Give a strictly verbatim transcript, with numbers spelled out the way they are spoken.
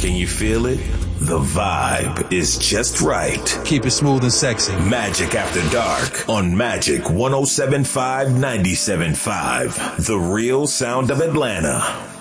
Can you feel it? The vibe is just right. Keep it smooth and sexy. Magic After Dark on Magic one oh seven point five, ninety-seven point five. The real sound of Atlanta.